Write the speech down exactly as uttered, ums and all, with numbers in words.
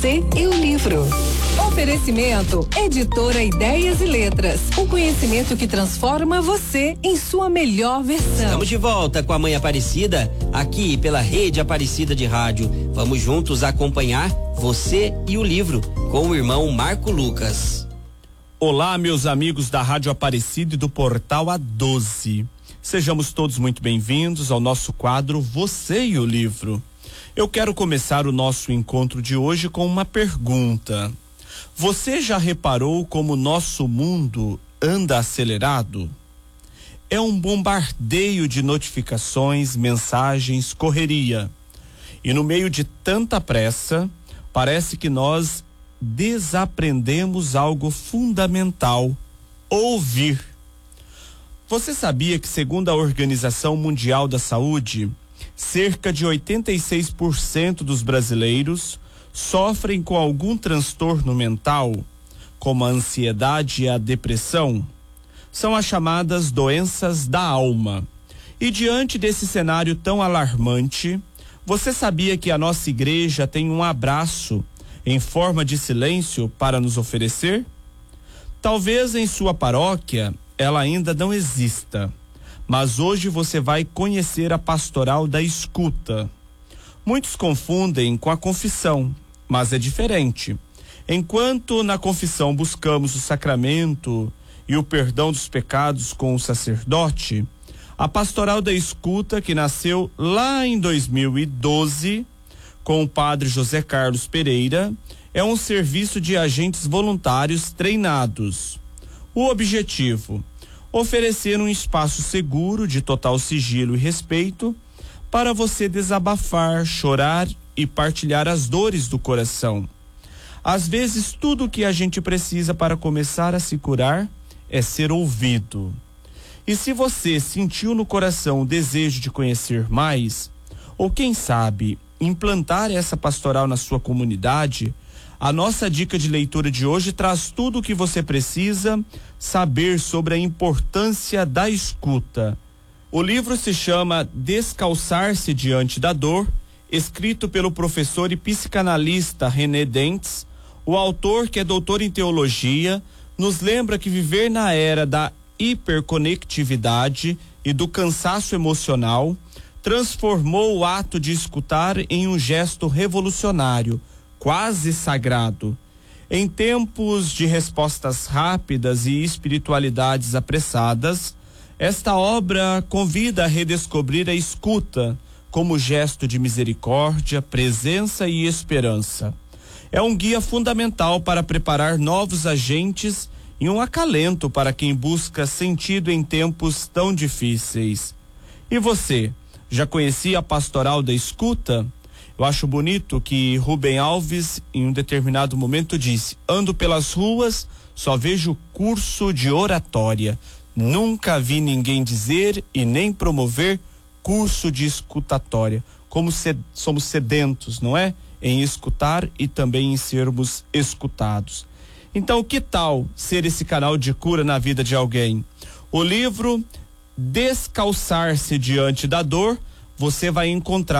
Você e o livro. Oferecimento, Editora Ideias e Letras. O conhecimento que transforma você em sua melhor versão. Estamos de volta com a Mãe Aparecida, aqui pela Rede Aparecida de Rádio. Vamos juntos acompanhar Você e o Livro, com o irmão Marco Lucas. Olá, meus amigos da Rádio Aparecida e do Portal A doze. Sejamos todos muito bem-vindos ao nosso quadro Você e o Livro. Eu quero começar o nosso encontro de hoje com uma pergunta. Você já reparou como o nosso mundo anda acelerado? É um bombardeio de notificações, mensagens, correria. E no meio de tanta pressa, parece que nós desaprendemos algo fundamental: ouvir. Você sabia que, segundo a Organização Mundial da Saúde, cerca de oitenta e seis por cento dos brasileiros sofrem com algum transtorno mental, como a ansiedade e a depressão? São as chamadas doenças da alma. E diante desse cenário tão alarmante, você sabia que a nossa igreja tem um abraço em forma de silêncio para nos oferecer? Talvez em sua paróquia ela ainda não exista, mas hoje você vai conhecer a pastoral da escuta. Muitos confundem com a confissão, mas é diferente. Enquanto na confissão buscamos o sacramento e o perdão dos pecados com o sacerdote, a pastoral da escuta, que nasceu lá em dois mil e doze, com o padre José Carlos Pereira, é um serviço de agentes voluntários treinados. O objetivo: oferecer um espaço seguro, de total sigilo e respeito, para você desabafar, chorar e partilhar as dores do coração. Às vezes, tudo o que a gente precisa para começar a se curar é ser ouvido. E se você sentiu no coração o desejo de conhecer mais, ou quem sabe, implantar essa pastoral na sua comunidade, a nossa dica de leitura de hoje traz tudo o que você precisa saber sobre a importância da escuta. O livro se chama Descalçar-se Diante da Dor, escrito pelo professor e psicanalista René Dentes. O autor, que é doutor em teologia, nos lembra que viver na era da hiperconectividade e do cansaço emocional transformou o ato de escutar em um gesto revolucionário, quase sagrado. Em tempos de respostas rápidas e espiritualidades apressadas, esta obra convida a redescobrir a escuta como gesto de misericórdia, presença e esperança. É um guia fundamental para preparar novos agentes e um acalento para quem busca sentido em tempos tão difíceis. E você, já conhecia a pastoral da escuta? Eu acho bonito que Rubem Alves, em um determinado momento, disse: ando pelas ruas, só vejo curso de oratória. Nunca vi ninguém dizer e nem promover curso de escutatória. Como sed, somos sedentos, não é? Em escutar e também em sermos escutados. Então, que tal ser esse canal de cura na vida de alguém? O livro Descalçar-se Diante da Dor, você vai encontrar